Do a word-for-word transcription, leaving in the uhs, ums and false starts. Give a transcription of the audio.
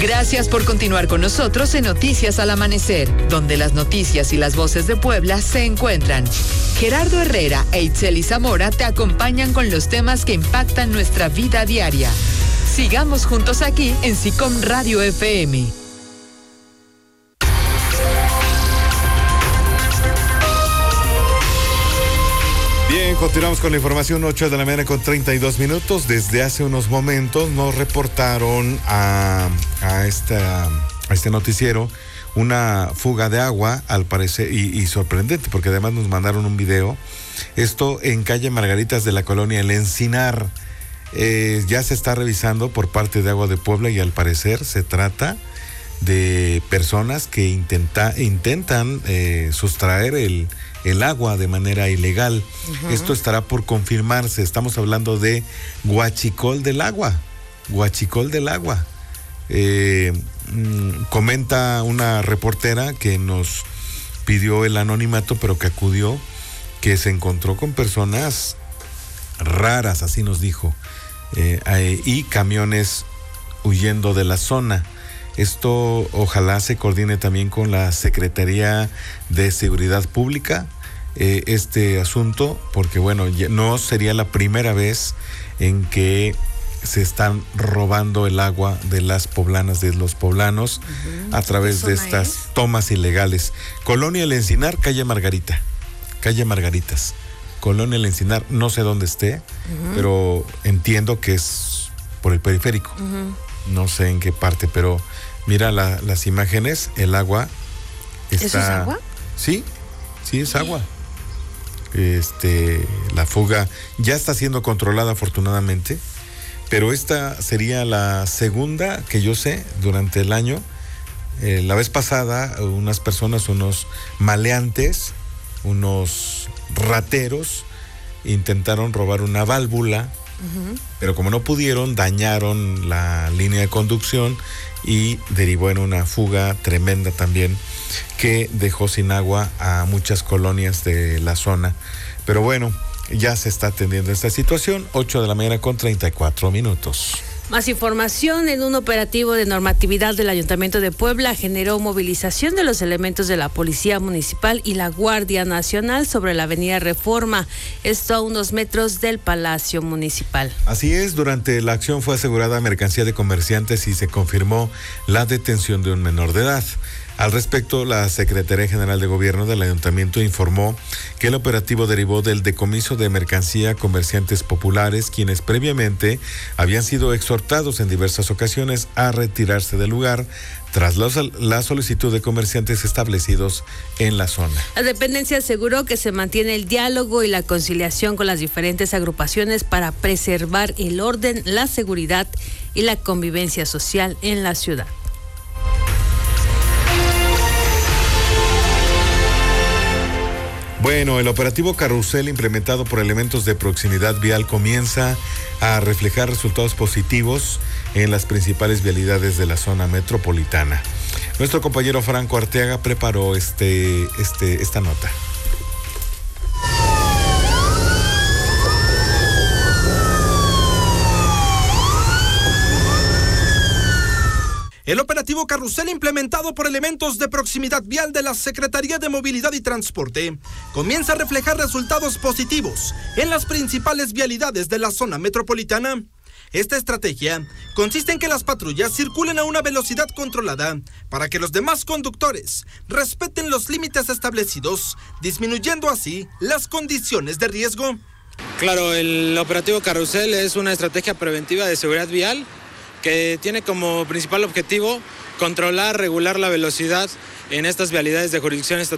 Gracias por continuar con nosotros en Noticias al Amanecer, donde las noticias y las voces de Puebla se encuentran. Gerardo Herrera e Itzeli Zamora te acompañan con los temas que impactan nuestra vida diaria. Sigamos juntos aquí en SICOM Radio F M. Bien, continuamos con la información, ocho de la mañana con treinta y dos minutos. Desde hace unos momentos nos reportaron a, a, esta, a este noticiero una fuga de agua, al parecer, y, y sorprendente, porque además nos mandaron un video. Esto en calle Margaritas de la colonia El Encinar. Eh, ya se está revisando por parte de Agua de Puebla y al parecer se trata de personas que intenta, intentan eh, sustraer el, el agua de manera ilegal. Uh-huh. Esto estará por confirmarse. Estamos hablando de Huachicol del Agua. Huachicol del Agua. Eh, mmm, comenta una reportera que nos pidió el anonimato, pero que acudió, que se encontró con personas raras, así nos dijo, eh, eh, y camiones huyendo de la zona. Esto ojalá se coordine también con la Secretaría de Seguridad Pública, eh, este asunto, porque bueno, no sería la primera vez en que se están robando el agua de las poblanas, de los poblanos, uh-huh. a través de estas es? tomas ilegales. Colonia El Encinar, calle Margarita, calle Margaritas, Colonia El Encinar, no sé dónde esté, uh-huh. pero entiendo que es por el periférico. Uh-huh. No sé en qué parte, pero mira la, las imágenes, el agua está... ¿Eso es agua? Sí, sí es agua. Este, la fuga ya está siendo controlada afortunadamente, pero esta sería la segunda que yo sé durante el año. Eh, la vez pasada, unas personas, unos maleantes, unos rateros, intentaron robar una válvula. Uh-huh. Pero como no pudieron, dañaron la línea de conducción y derivó en una fuga tremenda también que dejó sin agua a muchas colonias de la zona. Pero bueno, ya se está atendiendo esta situación. Ocho de la mañana con treinta y cuatro minutos. Más información. En un operativo de normatividad del Ayuntamiento de Puebla generó movilización de los elementos de la Policía Municipal y la Guardia Nacional sobre la avenida Reforma, esto a unos metros del Palacio Municipal. Así es, durante la acción fue asegurada mercancía de comerciantes y se confirmó la detención de un menor de edad. Al respecto, la Secretaría General de Gobierno del Ayuntamiento informó que el operativo derivó del decomiso de mercancía a comerciantes populares, quienes previamente habían sido exhortados en diversas ocasiones a retirarse del lugar tras la, la solicitud de comerciantes establecidos en la zona. La dependencia aseguró que se mantiene el diálogo y la conciliación con las diferentes agrupaciones para preservar el orden, la seguridad y la convivencia social en la ciudad. Bueno, el operativo Carrusel implementado por elementos de proximidad vial comienza a reflejar resultados positivos en las principales vialidades de la zona metropolitana. Nuestro compañero Franco Arteaga preparó este, este, esta nota. El operativo Carrusel implementado por elementos de proximidad vial de la Secretaría de Movilidad y Transporte comienza a reflejar resultados positivos en las principales vialidades de la zona metropolitana. Esta estrategia consiste en que las patrullas circulen a una velocidad controlada para que los demás conductores respeten los límites establecidos, disminuyendo así las condiciones de riesgo. Claro, el operativo Carrusel es una estrategia preventiva de seguridad vial que tiene como principal objetivo controlar, regular la velocidad en estas vialidades de jurisdicción estatal